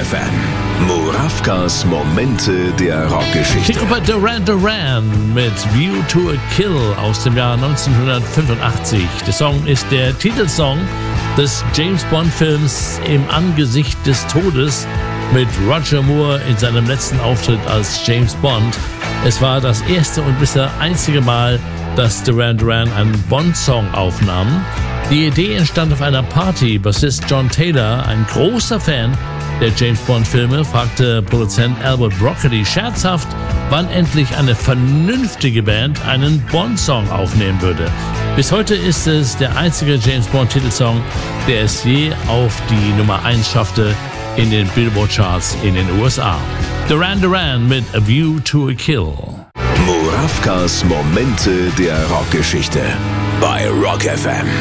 FM. Murawkas Momente der Rockgeschichte. Hier über Duran Duran mit View to a Kill aus dem Jahr 1985. Der Song ist der Titelsong des James-Bond-Films Im Angesicht des Todes mit Roger Moore in seinem letzten Auftritt als James Bond. Es war das erste und bisher einzige Mal, dass Duran Duran einen Bond-Song aufnahm. Die Idee entstand auf einer Party. Bassist John Taylor, ein großer Fan der James-Bond-Filme, fragte Produzent Albert Broccoli scherzhaft, wann endlich eine vernünftige Band einen Bond-Song aufnehmen würde. Bis heute ist es der einzige James-Bond-Titelsong, der es je auf die Nummer 1 schaffte in den Billboard-Charts in den USA. Duran Duran mit A View to a Kill. Murawkas Momente der Rockgeschichte bei Rock FM.